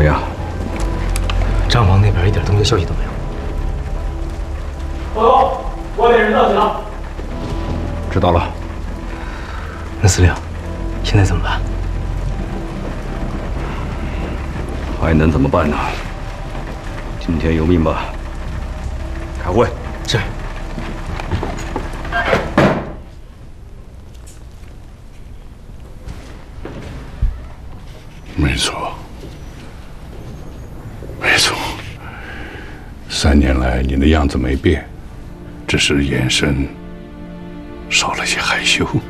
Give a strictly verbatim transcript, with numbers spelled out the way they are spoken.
么样？ 账房那边一点动静消息都没有。 报告，外面人到齐了。 知道了。 那司令，现在怎么办？ 还能怎么办呢？今天有命吧？开会。 是。 没错，没错。三年来你的样子没变，只是眼神少了些害羞。